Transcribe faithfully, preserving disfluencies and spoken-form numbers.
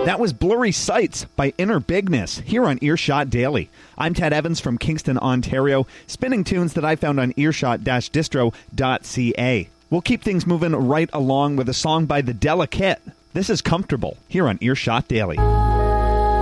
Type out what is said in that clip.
That was Blurry Sights by Inner Bigness here on Earshot Daily. I'm Ted Evans from Kingston, Ontario, spinning tunes that I found on earshot dash distro dot c a. We'll keep things moving right along with a song by The Delicate. This is Comfortable here on Earshot Daily.